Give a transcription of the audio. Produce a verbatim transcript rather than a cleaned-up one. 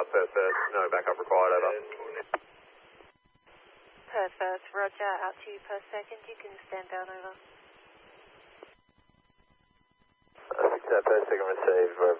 uh, Perth first, no backup required, over. Perth first, roger, out to you per second, you can stand down, over. Uh, six, uh, per second, receive, uh,